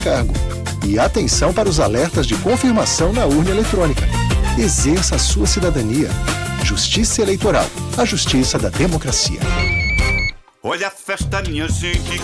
cargo. E atenção para os alertas de confirmação na urna eletrônica. Exerça a sua cidadania. Justiça Eleitoral, a justiça da democracia. Olha a festa, minha gente.